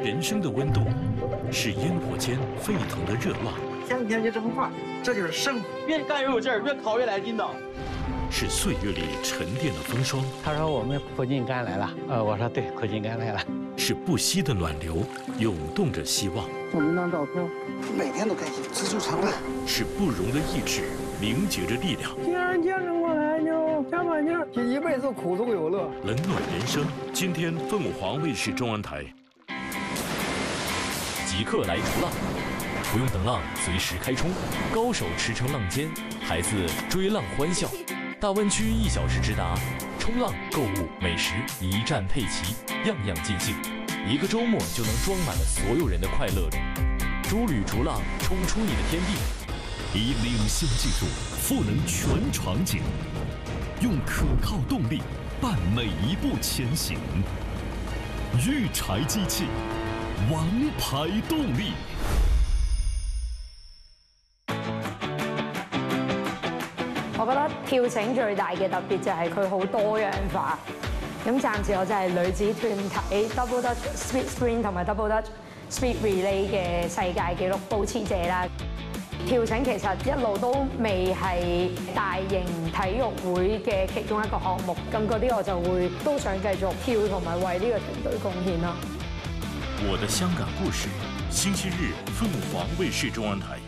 人生的温度，是烟火间沸腾的热浪。 天天就这么画，这就是生活。 越干越有劲儿，越烤越来劲道。 是岁月里沉淀的风霜。 他说我们苦尽甘来了，我说对，苦尽甘来了。 是不息的暖流，涌动着希望。 送您张照片，每天都开心，知足常乐。 是不容的意志，凝结着力量。 既然见证过来就加把劲，一辈子苦中有乐， 冷暖人生。今天凤凰卫视中文台。 即刻来逐浪，不用等浪，随时开冲。高手驰骋浪尖，孩子追浪欢笑。大湾区1小时直达，冲浪、购物、美食一站配齐，样样尽兴。一个周末就能装满了所有人的快乐里。诸旅逐浪，冲出你的天地。 以领先技术赋能全场景，用可靠动力伴每一步前行。育柴机器，王牌动力。 我覺得跳繩最大嘅特別就係佢好多樣化。咁暫時我就係女子團體 Double Dutch Speed Sprint 同埋 Double Dutch Speed Relay 嘅世界紀錄保持者啦。跳繩其實一路都未係大型體育會嘅其中一個項目，咁嗰啲我就會都想繼續跳同埋為呢個團隊貢獻咯。 我的香港故事，星期日鳳凰衛視中文台。